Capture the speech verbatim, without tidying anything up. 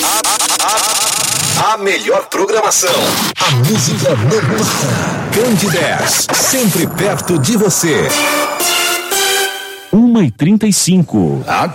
A, a, a melhor programação. A música não para. Cande dez, sempre perto de você. uma e trinta e cinco. Agora.